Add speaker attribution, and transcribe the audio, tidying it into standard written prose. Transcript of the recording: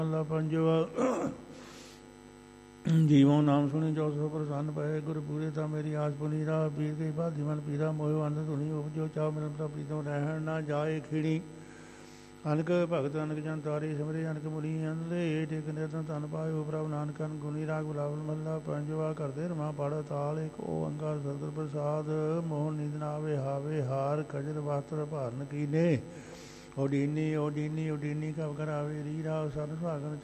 Speaker 1: ਮਹਲਾ ਪੰਜਵਾ। ਜੀਵੋ ਨਾਮ ਸੁਣੀ ਜੋ ਸੋ ਪ੍ਰਸੰਨ ਪਏ, ਗੁਰ ਪੂਰੇ ਤਾਂ ਮੇਰੀ ਆਸ ਪੁਨੀ ਰਾਹ, ਪੀਰ ਕਈ ਭਾਦੀ ਮਨ ਪੀਰਾ, ਮੋਹ ਅੰਧ ਧੁਨੀ ਉਪਜੋ ਚਾਹ ਮਿਲਨ ਤਾਂ ਪ੍ਰੀਤਮ ਰਹਿਣ ਨਾ ਜਾਏ ਖੀੜੀ। ਅਨਕ ਭਗਤ ਅਨਕ ਜਨ ਤਾਰੀ ਸਿਮਰੇ, ਅਨਕ ਮੁਨੀ ਅੰਲੇ ਟੇਕ ਨਿਰਤਨ ਧਨ ਪਾਇਓ, ਪ੍ਰਭ ਨਾਨਕ ਅਨ ਗੁਣੀ ਰਾਗ ਬੁਲਾਵਲ। ਮਹਲਾ ਪੰਜਵਾ। ਕਰਦੇ ਰਮਾ ਪੜ ਤਾਲ ਇੱਕ ਓੰਕਾਰ ਸਤਿਗੁਰ ਪ੍ਰਸਾਦ, ਮੋਹ ਨੀਂਦ ਨਾ ਆਵੇ ਹਾਵੇ ਹਾਰ, ਖਜਲ ਵਸਤਰ ਭਾਰਨ ਕੀਨੇ। ਓਡੀਨੀ ਓਡੀਨੀ ਓਡੀਨੀ ਕਬ ਕਰਾਵੇ ਰੀ ਰਾਵ ਸਰ ਸੁਹਾਗਨ